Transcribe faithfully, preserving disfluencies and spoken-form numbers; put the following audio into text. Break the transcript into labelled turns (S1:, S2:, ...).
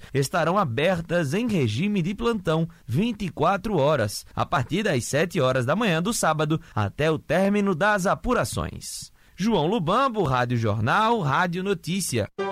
S1: estarão abertas em regime de plantão vinte e quatro horas, a partir das sete horas da manhã do sábado até o término das apurações. João Lubambo, Rádio Jornal, Rádio Notícia.